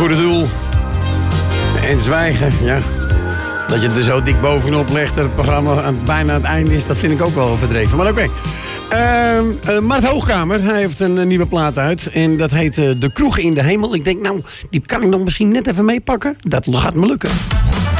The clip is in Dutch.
goede doel. En zwijgen, ja. Dat je er zo dik bovenop legt dat het programma bijna aan het einde is, dat vind ik ook wel overdreven. Maar oké. Mart Hoogkamer, hij heeft een nieuwe plaat uit. En dat heet De Kroeg in de Hemel. Ik denk, nou, die kan ik nog misschien net even meepakken. Dat gaat me lukken.